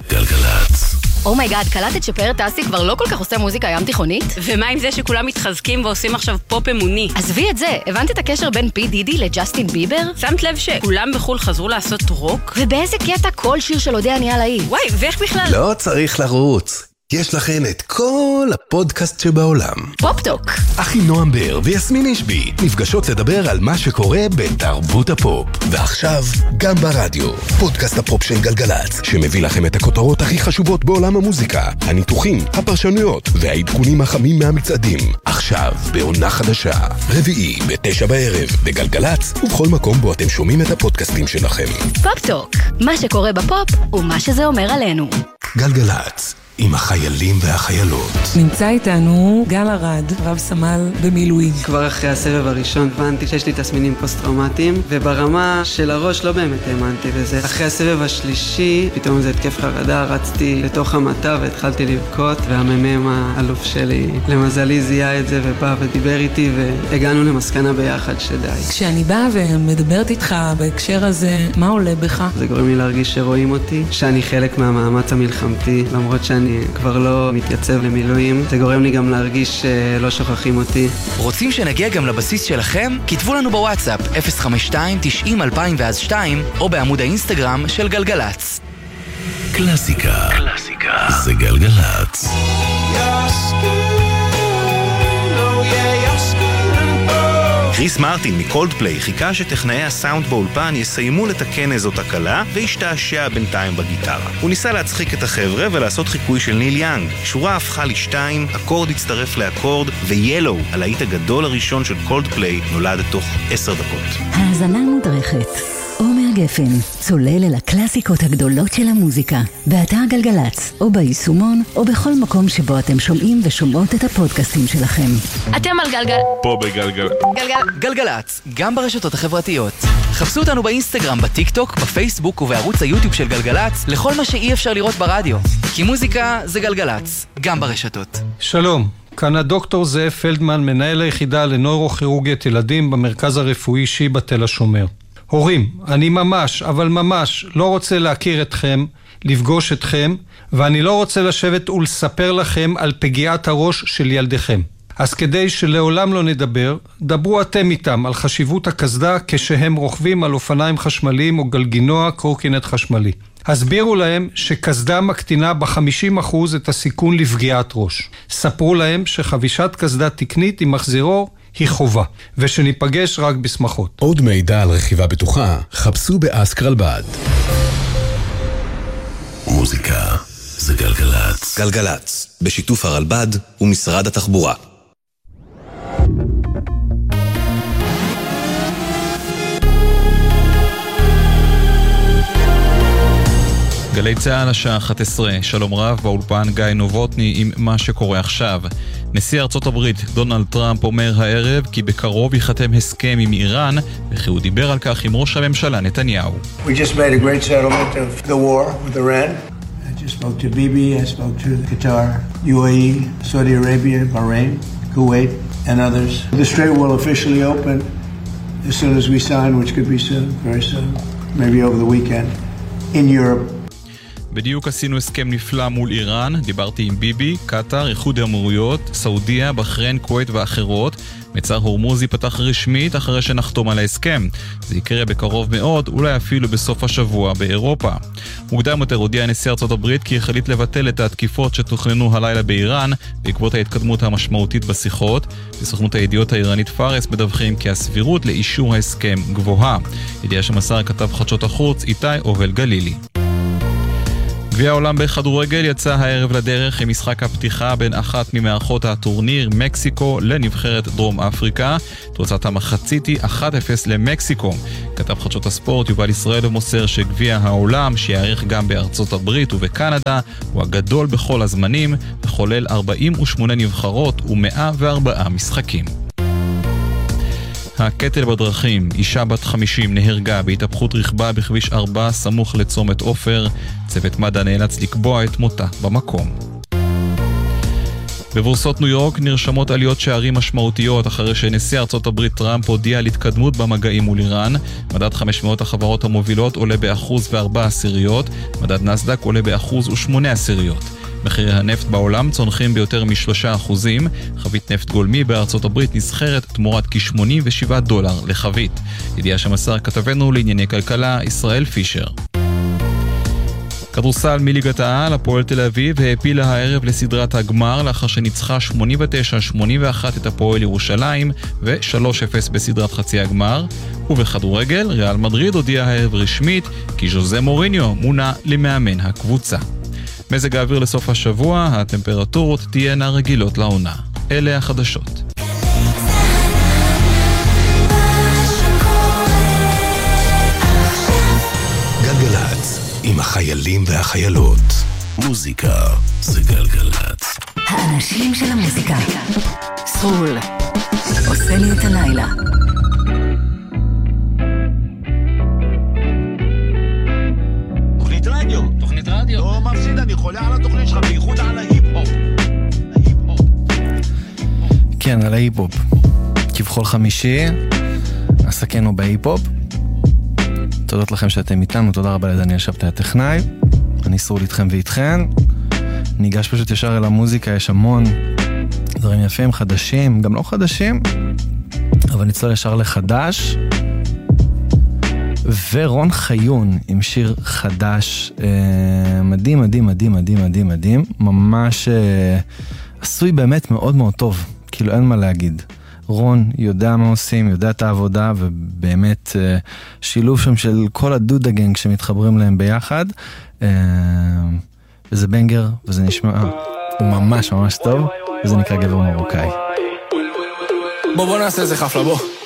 גלגלצ. אומייגאד, קלטת שפאר טסי כבר לא כל כך עושה מוזיקה ים תיכונית? ומה עם זה שכולם מתחזקים ועושים עכשיו פופ אמוני? עזבי את זה, הבנת את הקשר בין פי דידי לג'סטין ביבר? שמת לב שכולם בחול חזרו לעשות רוק? ובאיזה קטע כל שיר של אודה אני על האי? וואי, ואיך בכלל? לא צריך לרוץ. יש לכן את כל הפודקאסט שבעולם. פופ-טוק. אחי נועם בר ויסמין אישבי נפגשות לדבר על מה שקורה בתרבות הפופ. ועכשיו גם ברדיו, פודקאסט הפופ של גלגלצ, שמביא לכם את הכותרות הכי חשובות בעולם המוזיקה, הניתוחים, הפרשנויות והעדכונים החמים מהמצעדים. עכשיו בעונה חדשה, רביעי ב9 בערב בגלגלצ, ובכל מקום בו אתם שומעים את הפודקאסטים שלכם. פופ-טוק. מה שקורה בפופ ומה שזה אומר עלינו. גלגלצ. עם החיילים והחיילות. נמצא איתנו גל ארד, רב סמל במילואים. כבר אחרי הסבב הראשון הבנתי שיש לי תסמינים פוסט-טראומטיים, וברמה של הראש לא באמת האמנתי בזה. אחרי הסבב השלישי, פתאום זה התקף חרדה, רצתי לתוך המטה והתחלתי לבכות, והמ"מ האלוף שלי למזלי זיהה את זה ובא ודיבר איתי, והגענו למסקנה ביחד שדי. כשאני באה ומדברת איתך בהקשר הזה, מה עולה בך? זה גורם לי להרגיש שרואים אותי, שאני חלק מהמאמץ המלחמתי, למרות שאני כבר לא מתייצב למילואים. זה גורם לי גם להרגיש שלא שוכחים אותי. רוצים שנגיע גם לבסיס שלכם? כתבו לנו בוואטסאפ 052-90-2002 או בעמוד האינסטגרם של גלגלצ. קלאסיקה. זה גלגלצ. קריס מרטין מקולדפליי חיכה שטכנאי הסאונד באולפן יסיימו לתקן איזו תקלה והשתעשע בינתיים בגיטרה. הוא ניסה להצחיק את החבר'ה ולעשות חיקוי של ניל יאנג. שורה הפכה לשתיים, אקורד הצטרף לאקורד, ויאלו, הלהיט הגדול הראשון של קולדפליי, נולד תוך 10 דקות. האזנה מודרכת. עומר גפן, צולל אל הקלאסיקות הגדולות של המוזיקה, באתר גלגלצ, או ביישומון, או בכל מקום שבו אתם שומעים ושומעות את הפודקאסטים שלכם. אתם על פה בגלגלצ. גלגלצ, גם ברשתות החברתיות. חפשו אותנו באינסטגרם, בטיק-טוק, בפייסבוק ובערוץ היוטיוב של גלגלצ, לכל מה שאי אפשר לראות ברדיו. כי מוזיקה זה גלגלצ, גם ברשתות. שלום, כאן הדוקטור זאב פלדמן, מנהל היחידה לנוירוכירורגית ילדים במרכז הרפואי שיבא תל השומר. הורים, אני ממש, אבל ממש לא רוצה להכיר אתכם, לפגוש אתכם, ואני לא רוצה לשבת ולספר לכם על פגיעת הראש של ילדיכם. אז כדי שלעולם לא נדבר, דברו אתם איתם על חשיבות הקסדה כשהם רוכבים על אופניים חשמליים או גלגינוע קורקינט חשמלי. הסבירו להם שקסדה מקטינה ב-50% את הסיכון לפגיעת ראש. ספרו להם שחבישת קסדה תקנית עם מחזירור היא חובה, ושניפגש רק בשמחות. עוד מידע על רכיבה בטוחה, חפשו באסק רלב"ד. מוזיקה זה גלגלצ. גלגלצ, בשיתוף הרלב"ד ומשרד התחבורה. גלי צהל השעה 11, שלום רב, באולפן גיא נובוטני עם מה שקורה עכשיו. נשיא ארצות הברית דונלד טראמפ אומר הערב כי בקרוב ייחתם הסכם עם איראן, וכי הוא דיבר על כך עם ראש הממשלה נתניהו. We just made a great settlement of the war with Iran. I just spoke to Bibi, I spoke to Qatar, UAE, Saudi Arabia, Bahrain, Kuwait, and others. The strait will officially open as soon as we sign, which could be soon, very soon, maybe over the weekend, in Europe. בדיוק עשינו הסכם נפלא מול איראן, דיברתי עם ביבי, קטר, איחוד האמירויות, סעודיה, בחריין, כווית ואחרות. מצר הורמוז ייפתח רשמית אחרי שנחתום על ההסכם. זה יקרה בקרוב מאוד, אולי אפילו בסוף השבוע באירופה. מוקדם יותר הודיע נשיא ארצות הברית כי החליט לבטל את התקיפות שתוכננו הלילה באיראן בעקבות ההתקדמות המשמעותית בשיחות. בסוכנות הידיעות האיראנית פארס מדווחים כי הסבירות לאישור ההסכם גבוהה. ידיעה שמסר כתב חדשות החוץ איתי אובל גלילי. גביע העולם בכדורגל יצא הערב לדרך עם משחק הפתיחה בין אחת ממערכות הטורניר, מקסיקו, לנבחרת דרום אפריקה. תוצאת המחצית היא 1-0 למקסיקו. כתב חדשות הספורט יובל ישראל מוסר שגביע העולם, שיערך גם בארצות הברית ובקנדה, הוא הגדול בכל הזמנים, וכולל 48 נבחרות ו104 משחקים. הקטל בדרכים, אישה בת 50 נהרגה בהתהפכות רכבה בכביש 4 סמוך לצומת עופר. צוות מד"א נאלץ לקבוע את מותה במקום. בבורסות ניו יורק נרשמות עליות שערים משמעותיות אחרי שנשיא ארצות הברית טראמפ הודיע על התקדמות במגעים מול איראן. מדד 500 החברות המובילות עולה ב1.4%, מדד נסדק עולה ב1.8%. מחירי הנפט בעולם צונחים ביותר מ3%, חבית נפט גולמי בארצות הברית נסחרת תמורת כ$87 לחבית. ידיעה שמסר כתבנו לענייני כלכלה ישראל פישר. כדורסל מליגת העל, הפועל תל אביב העפילה הערב לסדרת הגמר לאחר שניצחה 89-81 את הפועל ירושלים ו3-0 בסדרת חצי הגמר. ובכדורגל, ריאל מדריד הודיע הערב רשמית כי ז'וזה מוריניו מונה למאמן הקבוצה. מזג האוויר לסוף השבוע, הטמפרטורות תהיינה רגילות לעונה. אלה החדשות. גלגלץ, עם החיילים והחיילות. מוזיקה זה גלגלץ. האנשים של המוזיקה. סרול. עושה לי את הלילה. תוכנית רדיו. לא מפסיד, אני חולה על התוכנית שלך, בייחוד על ההיפ-הופ. כן, על ההיפ-הופ. כבכל חמישי, עסקנו בהיפ-הופ. תודות לכם שאתם איתנו, תודה רבה לדניאל שבתאי הטכנאי. אני סרול איתכם ואיתכן. ניגש פשוט ישר אל המוזיקה, יש המון דברים יפים, חדשים, גם לא חדשים, אבל נצלול ישר לחדש. ורון חיון עם שיר חדש, מדהים, מדהים, מדהים, מדהים, מדהים, מדהים, ממש עשוי באמת מאוד מאוד טוב, כאילו אין מה להגיד. רון יודע מה עושים, יודע את העבודה, ובאמת שילוב שם של כל הדודה גנג שמתחברים להם ביחד, וזה בנגר, וזה נשמע ממש ממש טוב, וזה נקרא גבר מרוקאי. בוא נעשה איזה חפלה, בוא.